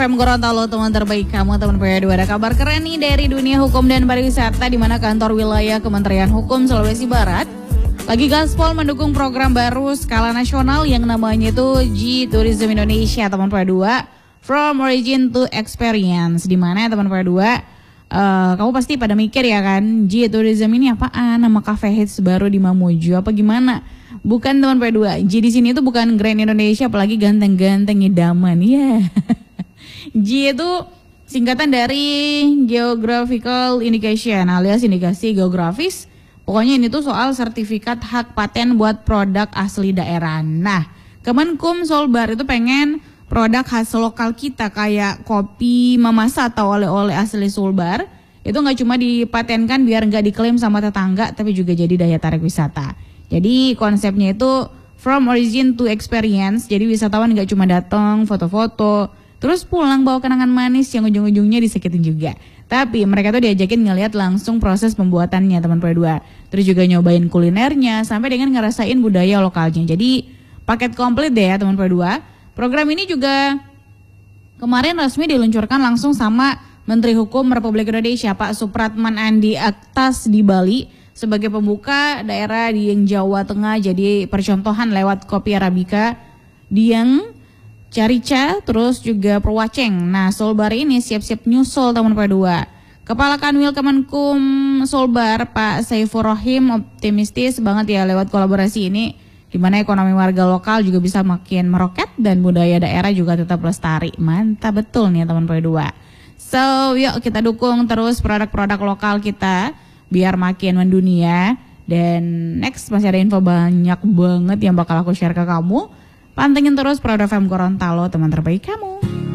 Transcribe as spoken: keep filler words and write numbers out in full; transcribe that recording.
F M Gorontalo, teman terbaik kamu, teman P W dua. Ada kabar keren nih dari dunia hukum dan pariwisata, di mana kantor wilayah Kementerian Hukum Sulawesi Barat lagi gaspol mendukung program baru skala nasional yang namanya itu G Tourism Indonesia, teman P W dua, From Origin to Experience. Di mana teman P W dua, uh, kamu pasti pada mikir ya kan, G Tourism ini apaan? Nama cafe hits baru di Mamuju apa gimana? Bukan teman P W dua, G di sini itu bukan Grand Indonesia, apalagi ganteng-ganteng idaman. Iya. Yeah. G itu singkatan dari Geographical Indication alias indikasi geografis. Pokoknya ini tuh soal sertifikat hak paten buat produk asli daerah. Nah, Kemenkum Solbar itu pengen produk khas lokal kita kayak kopi, mamasa atau oleh-oleh asli Sulbar itu nggak cuma dipatenkan biar nggak diklaim sama tetangga, tapi juga jadi daya tarik wisata. Jadi konsepnya itu from origin to experience. Jadi wisatawan nggak cuma datang foto-foto terus pulang bawa kenangan manis yang ujung-ujungnya disakitin juga. Tapi mereka tuh diajakin ngelihat langsung proses pembuatannya, teman P W dua. Terus juga nyobain kulinernya sampai dengan ngerasain budaya lokalnya. Jadi paket komplit deh ya teman P W dua. Program ini juga kemarin resmi diluncurkan langsung sama Menteri Hukum Republik Indonesia Pak Supratman Andi Aktas di Bali sebagai pembuka daerah di Jawa Tengah. Jadi percontohan lewat kopi Arabica, Dieng, Carica, terus juga Perwaceng. Nah, Solbar ini siap-siap nyusul teman P W dua. Kepala Kanwil Kemenkum Solbar, Pak Saifur Rahim, optimistis banget ya lewat kolaborasi ini, di mana ekonomi warga lokal juga bisa makin meroket dan budaya daerah juga tetap lestari. Mantap betul nih teman P W dua. So, yuk kita dukung terus produk-produk lokal kita biar makin mendunia. Dan next masih ada info banyak banget yang bakal aku share ke kamu. Pantengin terus Proud F M Gorontalo, teman terbaik kamu.